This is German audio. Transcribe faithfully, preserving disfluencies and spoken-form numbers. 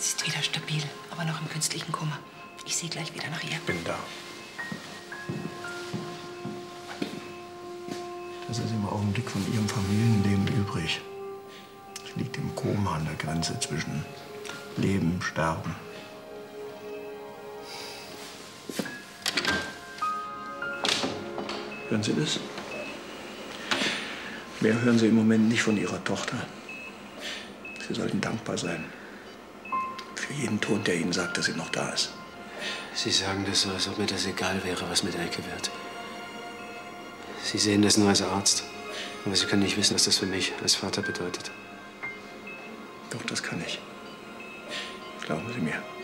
Sie ist wieder stabil, aber noch im künstlichen Koma. Ich sehe gleich wieder nach ihr. Bin da. Das ist im Augenblick von Ihrem Familienleben übrig. Es liegt im Koma an der Grenze zwischen Leben, Sterben. Hören Sie das? Mehr hören Sie im Moment nicht von Ihrer Tochter. Sie sollten dankbar sein. Für jeden Ton, der Ihnen sagt, dass sie noch da ist. Sie sagen das so, als ob mir das egal wäre, was mit Elke wird. Sie sehen das nur als Arzt. Aber Sie können nicht wissen, was das für mich als Vater bedeutet. Doch, das kann ich. Glauben Sie mir.